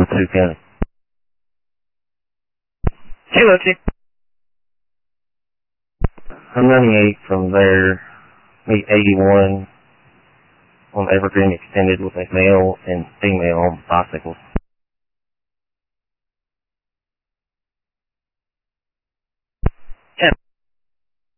Sioux County. Hey, Lucy. I'm running 8 from there, meet 81 on Evergreen Extended with a male and female on bicycles.